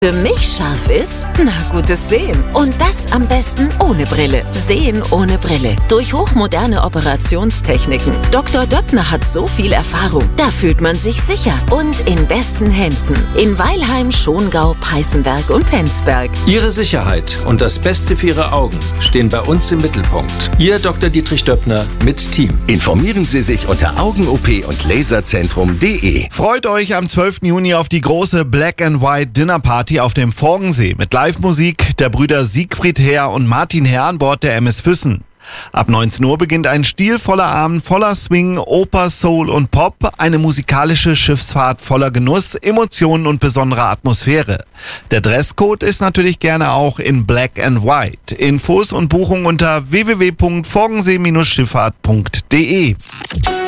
Für mich scharf ist, na, gutes Sehen. Und das am besten ohne Brille. Sehen ohne Brille. Durch hochmoderne Operationstechniken. Dr. Döppner hat so viel Erfahrung. Da fühlt man sich sicher und in besten Händen. In Weilheim, Schongau, Peißenberg und Penzberg. Ihre Sicherheit und das Beste für Ihre Augen stehen bei uns im Mittelpunkt. Ihr Dr. Dietrich Döppner mit Team. Informieren Sie sich unter Augen-OP und Laserzentrum.de. Freut euch am 12. Juni auf die große Black and White Dinner Party auf dem Forgensee mit Live-Musik der Brüder Siegfried Herr und Martin Herr an Bord der MS Füssen. Ab 19 Uhr beginnt ein stilvoller Abend voller Swing, Oper, Soul und Pop, eine musikalische Schiffsfahrt voller Genuss, Emotionen und besonderer Atmosphäre. Der Dresscode ist natürlich gerne auch in Black and White. Infos und Buchung unter www.forgensee-schifffahrt.de.